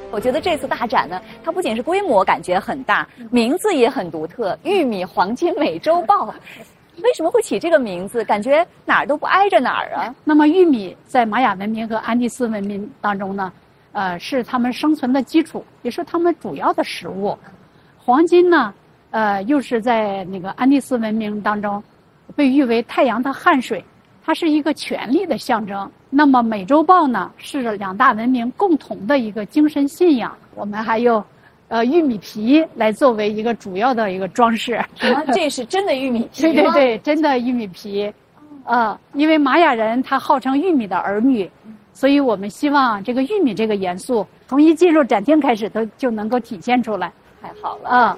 我觉得这次大展呢，它不仅是规模感觉很大，名字也很独特——玉米黄金美洲豹。为什么会起这个名字？感觉哪儿都不挨着哪儿啊。 那么玉米在玛雅文明和安第斯文明当中呢，是他们生存的基础，也是他们主要的食物。黄金呢，又是在那个安第斯文明当中被誉为太阳的汗水，它是一个权力的象征。那么美洲豹呢，是两大文明共同的一个精神信仰。我们还有玉米皮来作为一个主要的一个装饰。 这是真的玉米皮吗？ 对对对，真的玉米皮。因为玛雅人他号称玉米的儿女，所以我们希望这个玉米这个元素从一进入展厅开始就能够体现出来。 太好了。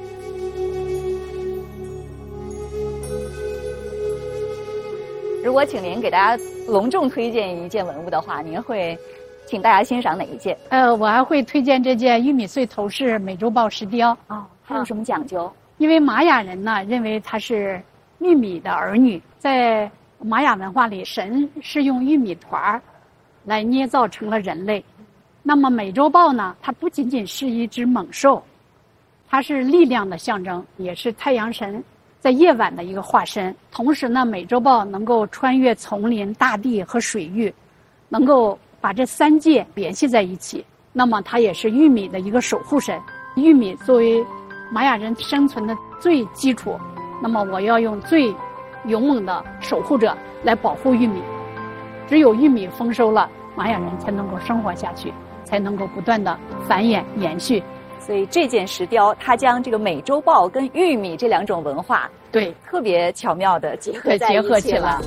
如果请您给大家隆重推荐一件文物的话，您会请大家欣赏哪一件？ 我还会推荐这件玉米穗头饰美洲豹石雕。 它有什么讲究？ 因为玛雅人呢认为它是玉米的儿女，在玛雅文化里，神是用玉米团来捏造成了人类。那么美洲豹呢，它不仅仅是一只猛兽，它是力量的象征，也是太阳神在夜晚的一个化身。同时呢，美洲豹能够穿越丛林、大地和水域，能够把这三界联系在一起。那么它也是玉米的一个守护神。玉米作为玛雅人生存的最基础，那么我要用最勇猛的守护者来保护玉米。只有玉米丰收了，玛雅人才能够生活下去，才能够不断的繁衍延续。 所以这件石雕，它将这个美洲豹跟玉米这两种文化， 对， 特别巧妙的结合在一起了。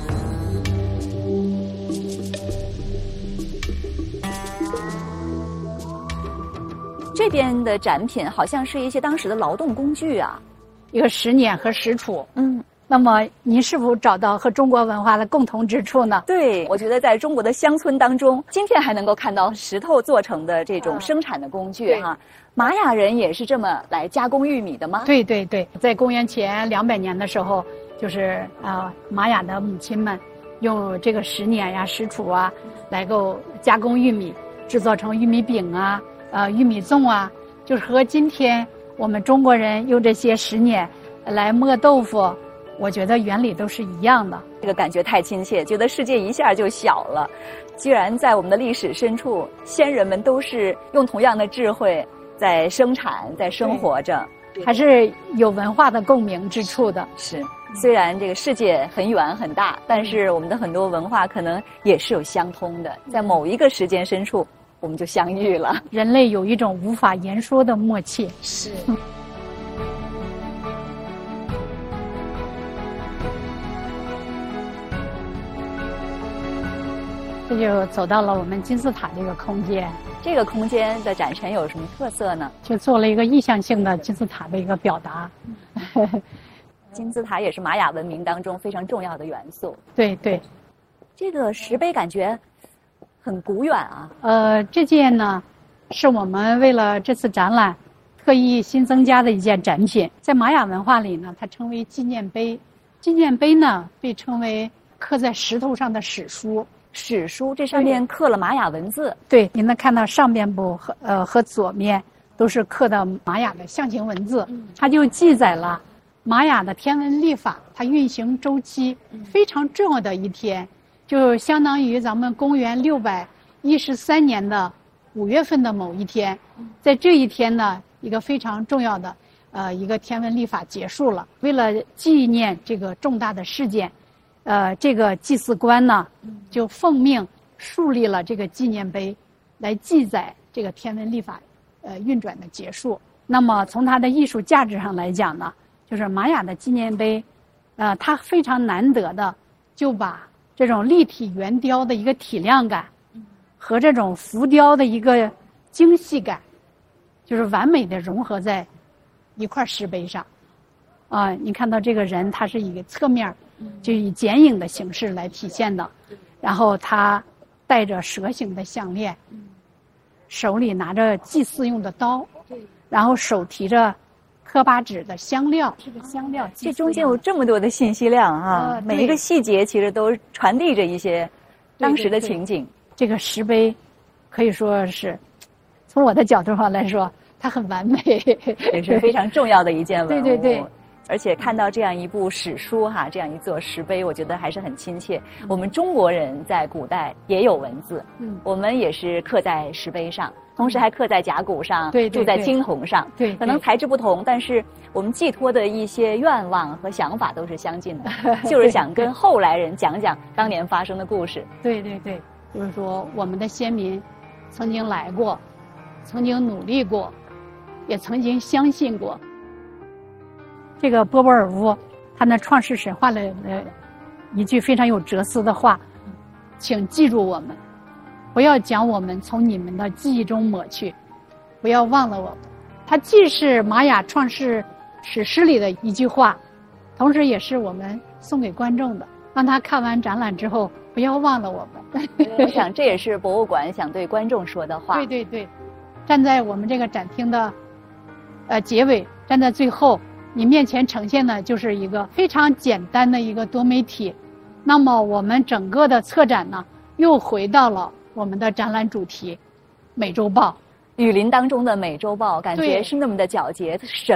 这边的展品好像是一些当时的劳动工具啊， 一个石碾和石杵。那么您是否找到和中国文化的共同之处呢？ 对，我觉得在中国的乡村当中，今天还能够看到石头做成的这种生产的工具哈。玛雅人也是这么来加工玉米的吗？ 对对对，在公元前200年的时候，就是玛雅的母亲们用这个石碾呀、石杵啊，来够加工玉米，制作成玉米饼啊、玉米粽啊，就是和今天我们中国人用这些石碾来磨豆腐，我觉得原理都是一样的。 这个感觉太亲切，觉得世界一下就小了。居然在我们的历史深处，先人们都是用同样的智慧在生产，在生活着， 还是有文化的共鸣之处的。 是，虽然这个世界很远很大，但是我们的很多文化可能也是有相通的，在某一个时间深处，我们就相遇了。 人类有一种无法言说的默契。 是。 这就走到了我们金字塔这个空间。 这个空间的展陈有什么特色呢？ 就做了一个意象性的金字塔的一个表达。 金字塔也是玛雅文明当中非常重要的元素。 对对。 这个石碑感觉很古远啊。 这件呢，是我们为了这次展览特意新增加的一件展品。在玛雅文化里呢，它称为纪念碑。纪念碑呢，被称为刻在石头上的史书。 史书，这上面刻了玛雅文字。 对，您能看到上边部和左面都是刻的玛雅的象形文字。它就记载了玛雅的天文历法，它运行周期非常重要的一天，就相当于咱们公元613年的5月份的某一天。在这一天呢，一个非常重要的一个天文历法结束了。为了纪念这个重大的事件，这个祭祀官呢，就奉命树立了这个纪念碑，来记载这个天文历法运转的结束。那么从它的艺术价值上来讲呢，就是玛雅的纪念碑，它非常难得的就把这种立体圆雕的一个体量感和这种浮雕的一个精细感，就是完美的融合在一块石碑上。你看到这个人，他是以侧面就以剪影的形式来体现的，然后他戴着蛇形的项链，手里拿着祭祀用的刀，然后手提着科巴纸的香料。这个香料， 这中间有这么多的信息量啊！每一个细节其实都传递着一些当时的情景。 这个石碑可以说是从我的角度上来说，它很完美， 也是非常重要的一件文物。 对对对。 而且看到这样一部史书哈，这样一座石碑，我觉得还是很亲切。我们中国人在古代也有文字，我们也是刻在石碑上，同时还刻在甲骨上， 对， 铸在青铜上， 对， 可能材质不同，但是我们寄托的一些愿望和想法都是相近的，就是想跟后来人讲讲当年发生的故事。 对对对，就是说我们的先民曾经来过，曾经努力过，也曾经相信过。这个波波尔乌，他那创世神话里的一句非常有哲思的话，请记住我们，不要将我们从你们的记忆中抹去，不要忘了我们。它既是玛雅创世史诗里的一句话，同时也是我们送给观众的，让他看完展览之后不要忘了我们。 我想这也是博物馆想对观众说的话。 对对对，站在我们这个展厅的结尾，站在最后，你面前呈现的就是一个非常简单的一个多媒体。那么我们整个的策展呢，又回到了我们的展览主题——美洲豹。 雨林当中的美洲豹，感觉是那么的皎洁，